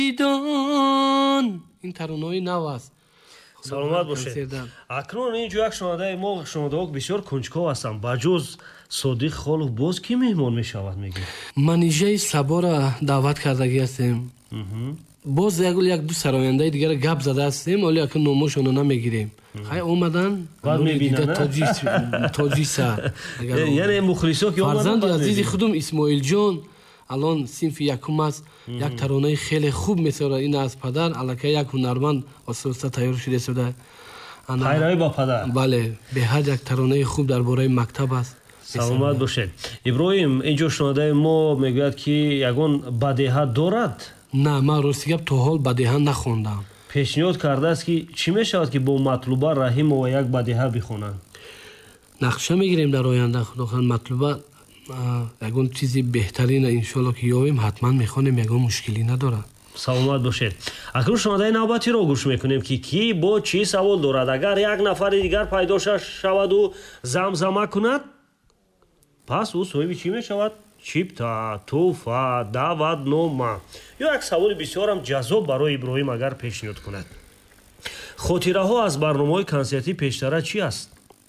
این ترانه‌های نو است. саломат бошед. Акнун инҷо як шунавандаи мо шунавандаҳо бисёр кунҷков ҳастанд. Ба ҷуз Содиқ Холов боз ки меҳмон мешавад мегӯ? Манижаи Сабора даъват кардаги ҳастем. боз як ду сарояндаи дигар гап зада ҳастем, вале акнун номошонро намегирем. хай омадан баъд мебинанд тоҷиса яъне мухлисо ки фарзанди азизи худум Исмоилҷон алон синфи якум аст. як таронаи хеле хуб месорад. ин аз падар аллакай як ҳунарманд ососта тайёр шуда шуда хайраи ба падар. бале беҳад як таронаи хуб дар бораи мактаб аст. саломат бошед. Иброҳим, инҷо шунавандаи мо мегӯяд ки ягон бадеҳа дорад? на, ман рости гап то ҳол бадеҳа нахондам. пешниҳод кардааст ки чӣ мешавад ки бо Матлуба Раҳимова як бадеҳа бихонанд? нақша мегирем дар оянда. худохан Матлуба ягон чизи беҳтарина иншоалло ки ёвем ҳатман мехонем, ягон мушкилӣ надорад. саломат бошед. акнун шунавандаи навбатиро гӯш мекунем ки кӣ бо чӣ савол дорад. агар як нафари дигар пайдо шаваду замзама кунад, пас ӯ соҳиби чӣ мешавад? чипта, туҳфа, даъватнома ё як саволи бисёрам ҷазоб барои Иброҳим агар пешниҳод кунад. хотираҳо аз барномаҳои консертии пештара чӣ аст?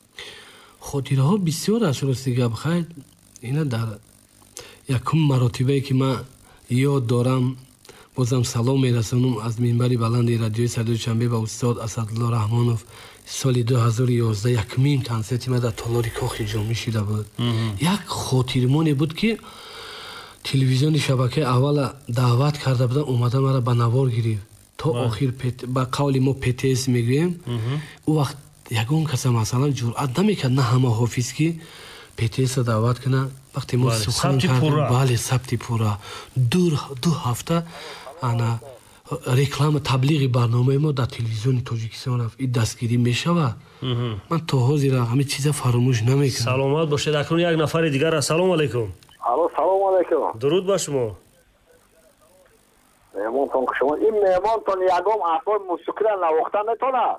хотираҳо бисёр аст рости гап. хай ина дар якум маротибае ки ман ёд дорам, бозам салом мерасонам аз минбари баланди радиои Садои Чанбе ба устод Асадулло Раҳмонов. соли 2011 якмин консерти ма дар Толори Кохи ҷомӣ шуда буд. як хотирмоне буд ки телевизиони шабакаи аввала даъват карда буданд, омада мара ба навор гирифт то охир. ба қавли мо ПТС мегӯем. ӯ вақт ягон каса масалан ҷуръат намекард, на ҳама ҳофиз ки ПТС-ро даъват кунад. вақте мо сухан кардем, бале сабти пурра, ду ҳафта ана реклама таблиғи барномаи мо дар телевизиони Тоҷикистон рафт. ин дастгирӣ мешавад. ман то ҳозира ҳамин чиза фаромӯш намекунам. саломат бошед. акнун як нафари дигар. ассалому алайкум. алло, салому алайкум. дуруд ба шумо. меҳмонтон шумо ин меҳмонтон ягон асбоби мусиқиро навохта метонад?